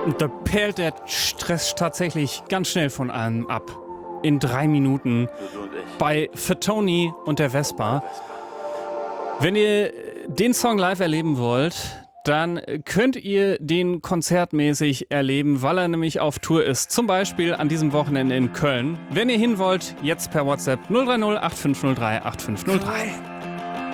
Und da perlt der Stress tatsächlich ganz schnell von einem ab. In 3 Minuten Du und ich. bei Fatoni und der Vespa. Wenn ihr den Song live erleben wollt, dann könnt ihr den konzertmäßig erleben, weil er nämlich auf Tour ist. Zum Beispiel an diesem Wochenende in Köln. Wenn ihr hin wollt, jetzt per WhatsApp 030 8503 8503.